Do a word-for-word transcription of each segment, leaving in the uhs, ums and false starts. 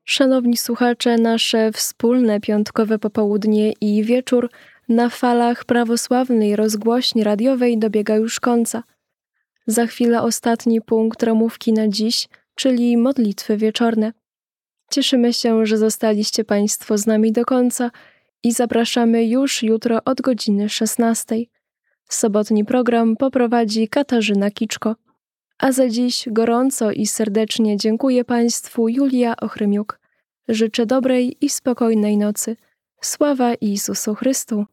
Szanowni słuchacze, nasze wspólne piątkowe popołudnie i wieczór na falach prawosławnej rozgłośni radiowej dobiega już końca. Za chwilę ostatni punkt ramówki na dziś, czyli modlitwy wieczorne. Cieszymy się, że zostaliście Państwo z nami do końca i zapraszamy już jutro od godziny szesnastej. Sobotni program poprowadzi Katarzyna Kiczko. A za dziś gorąco i serdecznie dziękuję Państwu Julia Ochrymiuk. Życzę dobrej i spokojnej nocy. Sława Jezusu Chrystu.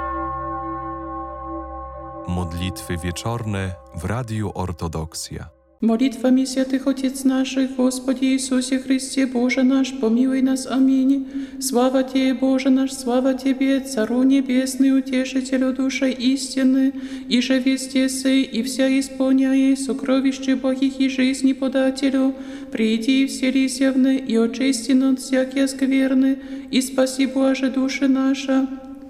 Modlitwy wieczorne w Radiu Ortodoksja. Молитвами святых Отец наших, Господи Иисусе Христе, Боже наш, помилуй нас. Аминь. Слава Тебе, Боже наш, слава Тебе, Цару Небесный, Утешителю души истины, и же везде сей, и вся исполняй сокровище Богих и жизни подателю. Приди и вселися в ны, и очисти нас всякие скверны, и спаси, Боже, души наша.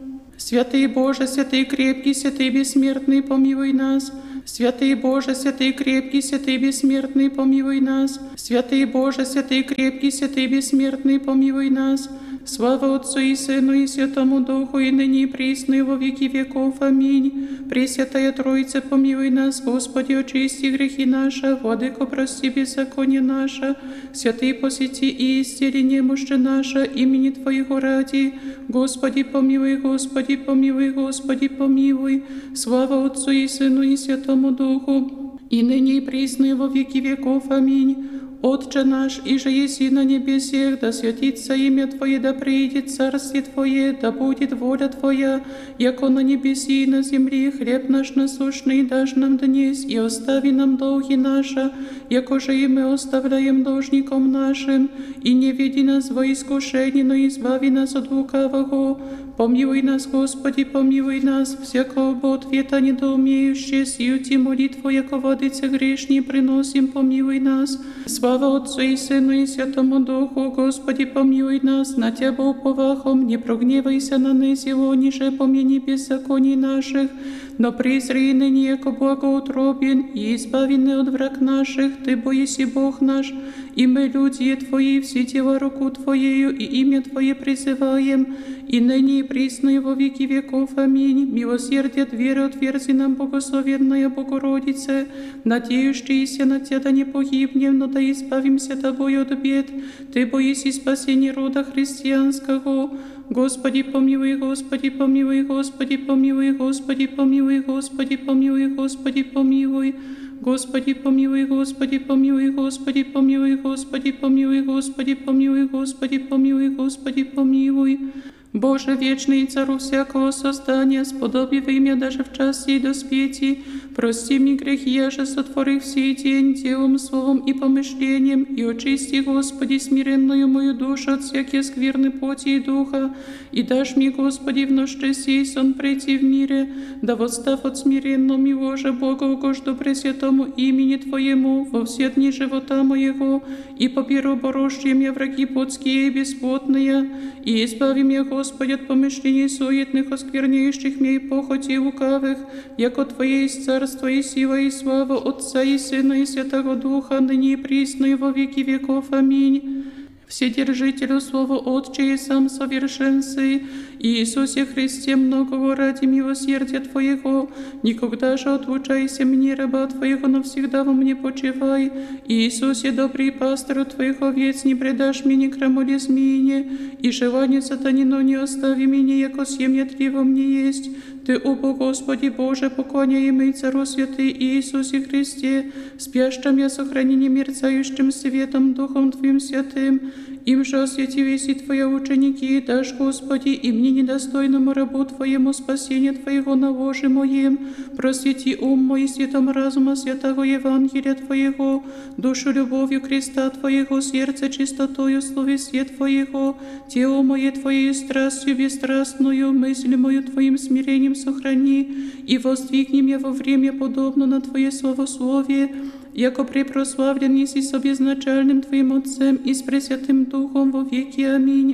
Святый Боже, святый крепкий, святый бессмертный, помилуй нас. Святый Боже, святый крепкий, святый бессмертный, помилуй нас. Святый Боже, святый крепкий, святый бессмертный, помилуй нас. Слава Отцу и Сыну и Святому Духу, и ныне и присно, и во веки веков. Аминь. Пресвятая Троица, помилуй нас, Господи, очисти грехи наши, Владыко, прости беззаконие наше, святый посети и исцели немощи наше, имени Твоего ради. Господи, помилуй, Господи, помилуй, Господи, помилуй. Слава Отцу и Сыну и Святому Духу, и ныне и присно, и во веки веков. Аминь. Отче наш, иже еси на небесех, да святится имя Твое, да приидет царствие Твое, да будет воля Твоя, яко на небеси и на земле. Хлеб наш насущный дашь нам днесь, и остави нам долги наши, яко же и мы оставляем должником нашим, и не веди нас во искушение, но избави нас от лукавого. Помилуй нас, Господи, помилуй нас, всякого бы ответа недоумеющие, сию Ти молитву, яко водицы грешни приносим, помилуй нас. Слава Отцу и Сыну и Святому Духу, Господи, помилуй нас, на Тебя уповахом, не прогневайся на нас его, ниже помяни беззаконий наших, но презри ныне, яко благоутробен, и избавены от враг наших, Ты боиси Бог наш, и мы, люди Твои, все дела руку Твоею, и имя Твое призываем, и ныне и присно, и во веки веков. Аминь. Милосердие от веры отверзи нам, благословенная Богородице, надеющиеся на Тебя да не погибнем, но да избавимся Тобой от бед. Ты боиси спасения рода христианского. Господи, помилуй, Господи, помилуй, Господи, помилуй, Господи, помилуй, Господи, помилуй, Господи, помилуй. Господи, помилуй, Господи, помилуй, Господи, помилуй, Господи, помилуй, Господи, помилуй, Господи, помилуй, Господи, помилуй. Боже, вечный Цару всякого создания, сподоби во имя даже в час сей доспети, прости мне грехи, я же сотворив сей день делом, словом и помышлением, и очисти, Господи, смиренную мою душу от всякие скверны плоти и духа, и дашь мне, Господи, в ночи сей сон прийти в мире, да восстав от смиренного милого же Бога угожду пресвятому имени Твоему во все дни живота моего, и поберу борощем я враги плотские и бесплотные, и избави меня, Господи, от помышлений суетных, оскверняющих меня и похоти лукавых, яко Твое есть царство и сила и слава Отца и Сына и Святого Духа, ныне и присно и во веки веков. Аминь. Вседержителю Слово Отче и сам совершенствуй, Иисусе Христе, многого ради милосердия Твоего, никогда же отлучайся мне, раба Твоего, навсегда во мне почивай. Иисусе, добрый пастырь Твоих овец, не предашь мне ни крамоле змеине, и желание сатанино не остави меня, яко семья Три во мне есть. Ты, о Господи Боже, поклоняемый Цару святый Иисусе Христе, спящим я сохрани не мерцающим светом Духом Твоим святым, им же осветились и Твои ученики, и дашь, Господи, и мне недостойному рабу Твоему спасения Твоего на ложе моем, просвети ум мой светом разума святого Евангелия Твоего, душу любовью креста Твоего, сердце чистотою словесия Твоего, тело мое Твоей страстью бесстрастную, мысль мою Твоим смирением сохрани, и воздвигни меня во время подобно на Твое словословие, яко препрославлен еси с обезначальным Твоим Отцем и с Пресвятым Духом во веки. Аминь.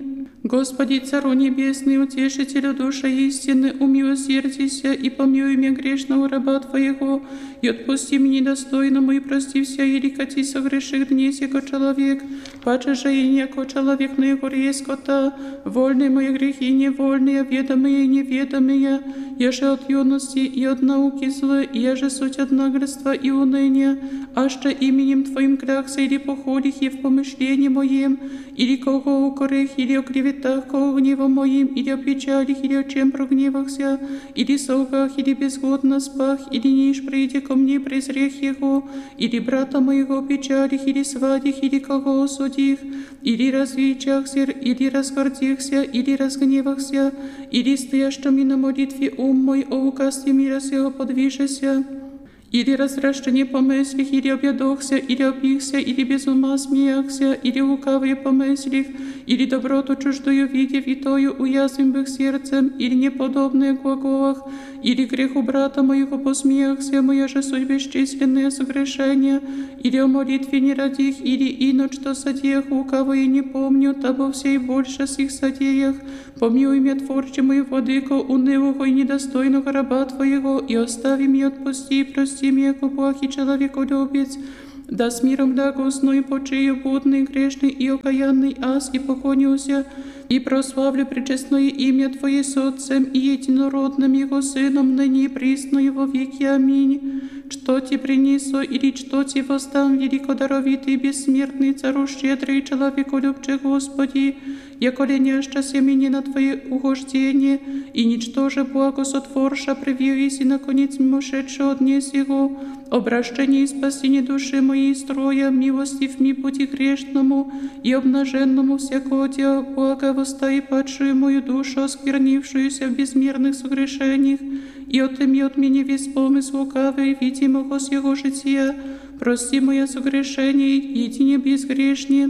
Господи, Цару Небесный, Утешителю души истины, умилосердися и помилуй меня грешного раба Твоего, и отпусти мне недостойному, и прости вся еликоти согреших днесь, яко человек, паче же и не яко человек, но яко резкота, вольные мои грехи, невольные, ведомые и неведомые, я же от юности и от науки злы, я же суть от наглядства и уныния, аще именем Твоим клякся или походих и в помышлении моем, или кого укорих, или о клеветах, кого гневом моим, или о печалях, или о чем прогневахся, или солгах, или безгодно спах, или ниш прийде ко мне презрех его, или брата моего печалих, или свадих, или кого осудих, или развечахся, или разгордихся, или разгневахся, или стоящими на молитве ум мой, о указе мира сего подвижеся, или разращение помыслих, или объедохся, или опихся, или без ума смеяхся, или лукавые помыслих, или доброту чуждую видев, и тою уязвим их сердцем, или неподобные глаголах, или греху брата моего посмеяхся, моя же суть бесчисленные согрешения, или о молитве не родих, или ино что содеях, лукавые не помню, табо всей больше с их содеях, помилуй меня, творче мой владыко, унылого и недостойного раба Твоего, и остави меня, отпусти, и прости меня, яко благ и человеколюбец, да с миром благостно и почию будный, грешный и окаянный ас, и поклонюся, и прославлю пречестное имя Твое с Отцем и единородным Его Сыном, ныне и присно во веки. Аминь. Что Ти принесу, или что Ти воздам, великодаровитый, бессмертный, цару щедрый, человеколюбче Господи, яко леняща семени на Твое угождение, и ничтоже благо сотворша, привились и наконец мимошедше днес Его, обращение и спасение души моей строя, милостив ми пути грешному и обнаженному всякого дела блага, востай падшую мою душу, осквернившуюся в безмерных согрешениях, и отыми от меня весь помысл лукавый, видимого с его жития, прости моя согрешение, едине безгрешнее.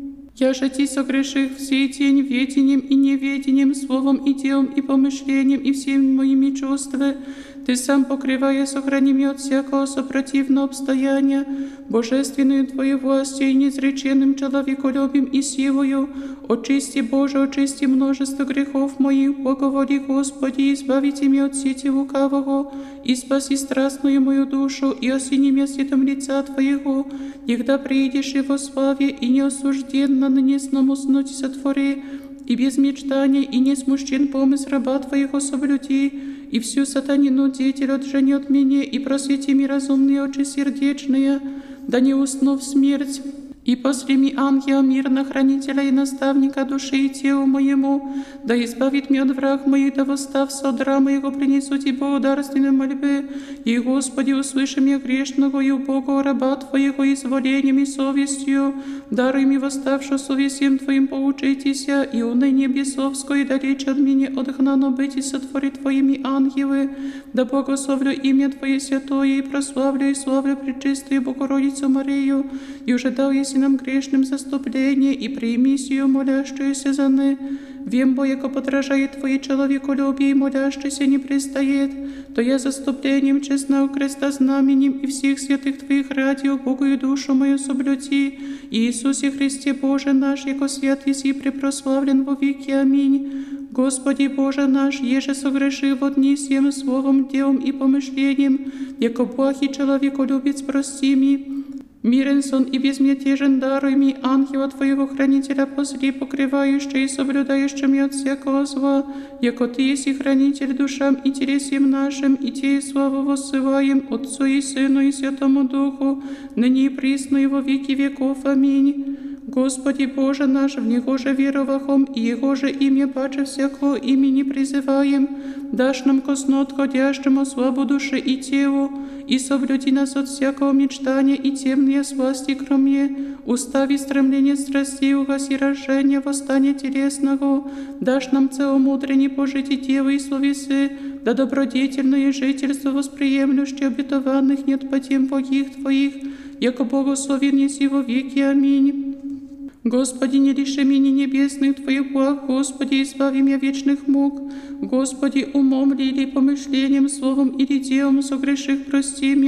Я же Ти согреших всей день ведением и неведением, словом и делом и помышлением и всеми моими чувствами. Ты сам, покрывая, сохрани меня от всякого сопротивного обстояния, божественную Твою властью и неизреченным человеколюбием и силою, очисти, Боже, очисти множество грехов моих, благоволи, Господи, избавите меня от сети лукавого, и спаси страстную мою душу, и осени меня светом лица Твоего, когда приидешь Его славе, и неосужденно на несном уснуть сотвори, и без мечтания, и не смущен помысл раба Твоего соблюди, и всю сатанину деятель отжени от меня, и просвети ми разумные очи сердечные, да не усну в смерть. И после ми ангела мирно хранителя и наставника души и телу моему, да избавит меня от враг моих, да восстав содра моего принесу Ти благодарственной мольбы, и, Господи, услыши меня грешного и убогого раба Твоего изволением и совестью, даруй ми восставшую совестием Твоим поучитеся, и уныние бесовское далече от меня отгнано быть и сотвори Твоими ангелы, да благословлю имя Твое святое, и прославлю и славлю пречистую Богородицу Марию, и уже дал если нам грешным заступление, и прими сию молящуюся за ны. Вем, бо яко подражает Твое человеколюбие, и молящийся не пристает, то я заступлением честного креста знаменем и всех святых Твоих ради убогую душу мою соблюди. Иисусе Христе Боже наш, яко свят еси препрославлен во веки. Аминь. Господи Боже наш, еже согреши во дни всем словом, делом и помышлением, яко благ и человеколюбец, прости ми. Мирен сон и безмятежен даруй ми, ангела Твоего хранителя посли, покрывающий и соблюдающий меня от всякого зла, яко Ты еси хранитель душам и телесем нашим, и Тебе славу воссылаем Отцу и Сыну и Святому Духу, ныне и присно и во веки веков. Аминь. Господи Боже наш, в Него же веровахом, и Его же имя паче всякого имени призываем, дашь нам косно отходящему славу души и телу, и соблюди нас от всякого мечтания и темные сласти кроме, устави стремление страстей, угаси рождение, восстание телесного, дашь нам целомудренне пожить и дело и словесы, да добродетельное жительство восприемлющее обетованных нет по тем Богих Твоих, яко благословен еси во веки. Аминь. Господи, не лиши меня небесных Твоих благ, Господи, избави меня вечных мук. Господи, умом ли или помышлением, словом или делом согреших прости меня.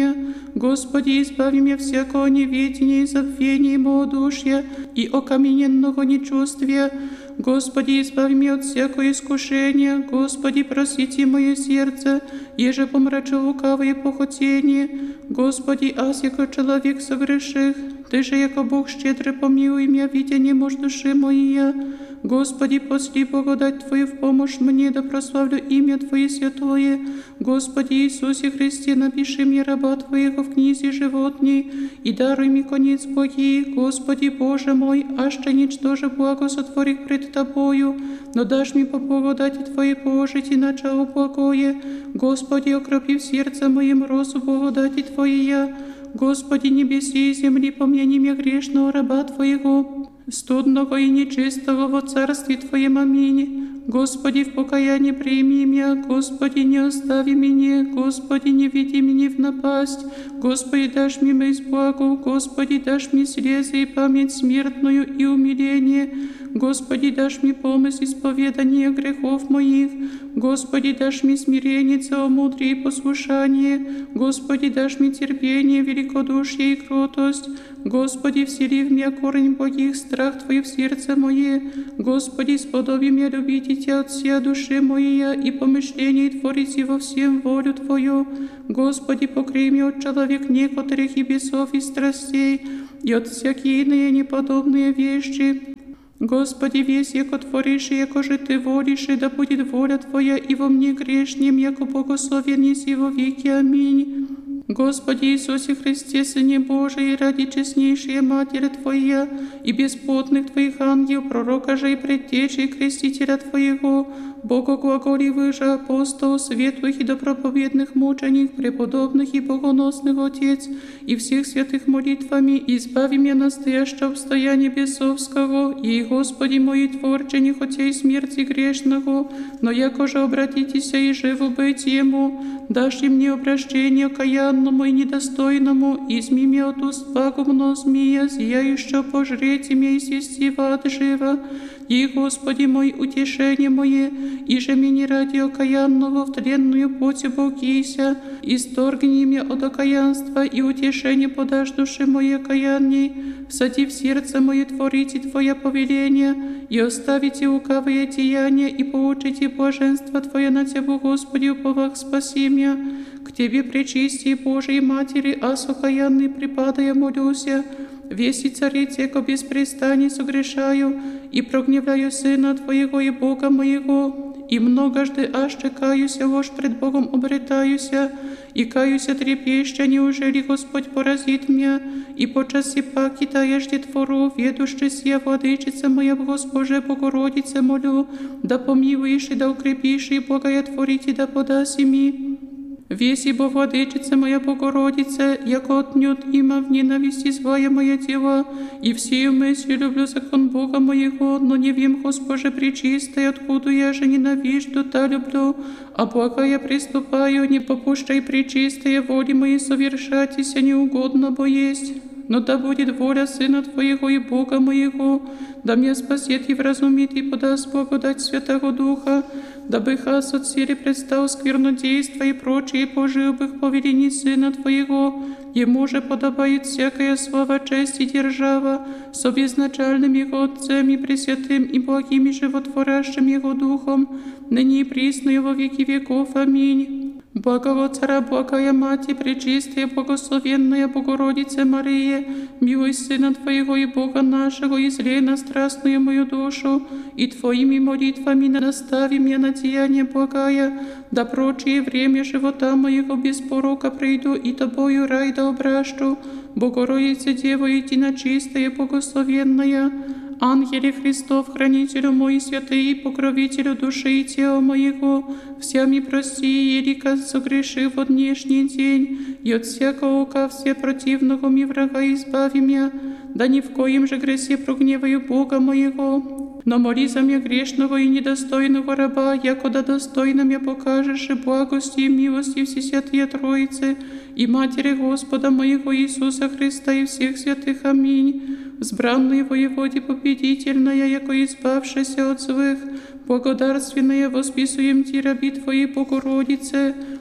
Господи, избави меня всякого неведения и забвения и малодушия, и окамененного нечувствия. Господи, избави меня от всякого искушения. Господи, просвети мое сердце, еже помрачу лукавые похотения. Господи, аз яко человек согреших, Ты же, яко Бог щедрый, помилуй меня, видя немощь души моей. Господи, посли благодать Твою в помощь мне, да прославлю имя Твое святое. Господи Иисусе Христе, напиши мне раба Твоего в книзе животней, и даруй мне конец благий. Господи Боже мой, аще ничтоже благо сотворих пред Тобою, но дашь мне по благодати Твоей положить и начало благое. Господи, окропи в сердце моем розу благодати Твоей. Господи, небеси и земли, помяни меня грешного раба Твоего, студного и нечистого во царстве Твоем. Аминь. Господи, в покаянии прими меня, Господи, не остави меня, Господи, не веди меня в напасть, Господи, дашь мне месть благу, Господи, дашь мне слезы и память смертную и умиление, Господи, дашь мне помощь исповедания грехов моих, Господи, дашь мне смирение, целомудрие и послушание, Господи, дашь мне терпение, великодушие и кротость, Господи, всели в меня корень благих, страх Твой в сердце мое, Господи, сподоби меня любить Тебя от всей души моей и помышления творить во всем волю Твою, Господи, покрой меня от человек некоторых и бесов и страстей, и от всякие иные неподобные вещи. Господи, весь, яко творишь, и яко же Ты волишь, и да будет воля Твоя и во мне грешнем, яко благословен еси во веки. Аминь. Господи Иисусе Христе, Сыне Божий, ради честнейшей Матери Твоя и бесплотных Твоих ангелов, пророка же и предтечи, крестителя Твоего, Бога глаголивых же апостолов, светлых и доброповедных мученик, преподобных и богоносных Отец, и всех святых молитвами, избави меня настоящего обстояния бесовского, и, Господи мой, Творче, не хотя и смерти грешного, но яко же обратитеся и живо быть Ему, дашь ли мне обращение окаянному и недостойному, изми меня от уст пагубного змея, зияющего пожреть меня и свести в ад живо, и, Господи мой, утешение мое, и же мне ради окаянного в тленную плоть оболкися, исторгни меня от окаянства, и утешение подашь душе моей окаянней, всади в сердце мое творите Твое повеление, и оставите лукавые деяния, и получите блаженство Твое на Тебя, Господи, уповах спаси меня. К Тебе, пречистей Божией Матери, аз окаянный припадая молюся, весь и царице, яко без престаний согрешаю, и прогневляю Сына Твоего и Бога моего, и многожды аж каюся, ложь пред Богом обретаюся, и каюся трепеща, неужели Господь поразит меня, и по часе паки таежде твору, ведущись я, Владычица моя, Госпоже Богородице, молю, да помилуешь и да укрепишь, и благоятворить, и да подаси ми. Веси, бо Владычица моя Богородица, яко отнюдь има в ненависти злая моя дела, и всею мыслью люблю закон Бога моего, но не вим, Госпоже пречистой, откуда я же ненавижду, та люблю, а благо я приступаю, не попущай пречистая воли моей совершатися неугодно, бо есть. Но да будет воля Сына Твоего и Бога моего, да меня спасет и вразумит и подаст благодать Святого Духа, дабы хас от силы предстал сквернодейства и прочие пожил бы по велении Сына Твоего. Ему же подобает всякая слава, честь и держава, с обезначальным Его Отцем и Пресвятым и благим и животворящим Его Духом, ныне и присно и во веки веков. Аминь. Благого Цара, благая Мати, пречистая, благословенная Богородица Мария, милуй Сына Твоего и Бога нашего, излей на страстную мою душу, и Твоими молитвами настави меня на деяние благая, да прочее время живота моего без порока прийду, и Тобою рай да обращу, Богородица Дева, едино чистая, благословенная, Ангеле Христов, хранителю мой, святый, покровителю души и тела моего, всеми прости, елика согрешив от днешний день, и от всякого ока все противного ми врага избави меня, да ни в коем же гресе прогневаю Бога моего. Но моли за меня грешного и недостойного раба, якода достойно меня покажешь и благости и милости Всесвятые Троицы и Матери Господа моего Иисуса Христа и всех святых. Аминь. Взбранный воеводе победительная, яко избавшаяся от злых, благодарственная восписуем Ти, раби Твоей Богородице,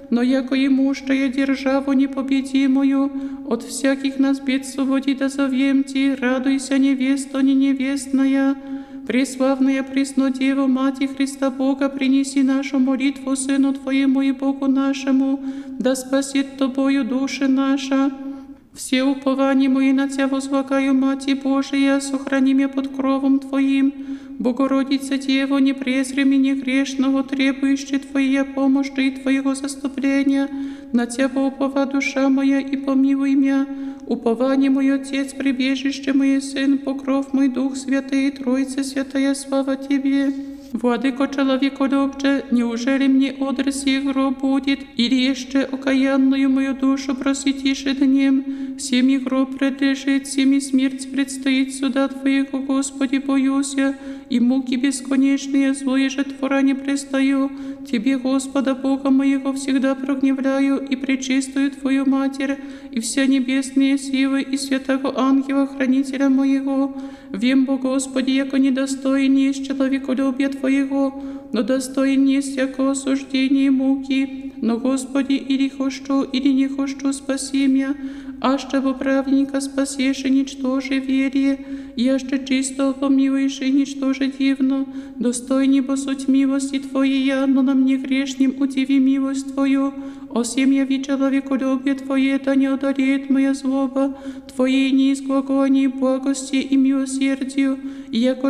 но яко имущая державу непобедимую, от всяких нас бед свободи дозовем Ти, радуйся, невеста не невестная, преславная Преснодева, Мати Христа Бога, принеси нашу молитву Сыну Твоему и Богу нашему, да спасет Тобою души наша. Все упования мои на Тя возлагаю, Мати Божия, сохрани меня под кровом Твоим. Богородица Дева, не презри меня грешного, требующей Твоей помощи и Твоего заступления. На Тебя упова душа моя, и помилуй меня. Упование мой Отец, прибежище мой Сын, покров мой Дух Святый, Троица Святая, слава Тебе. Владыко человеколюбче, неужели мне одр сих гроб будет, или еще окаянную мою душу просветишь днем? Всеми гроб предлежит, всеми смерть предстоит суда Твоего, Господи, боюсь я, и муки бесконечные, злое же твора не пристаю. Тебе, Господа Бога моего, всегда прогневляю, и пречистую Твою Матерь, и вся небесные силы, и святого ангела, хранителя моего. Вем, Бо Господи, яко недостоин есть человеколюбия Твоего, но достоин есть яко осуждение и муки. Но, Господи, или хочу, или не хочу, спаси меня, аще во праведника спасешь и ничтоже верие, и аще чисто помилуешь и ничтоже дивно, достойни бо суть милости Твоей, но на мне грешним удиви милость Твою. Осем яви человеколюбие Твое, да не одолеет моя злоба, Твоей неизглаголании благости и милосердию, и яко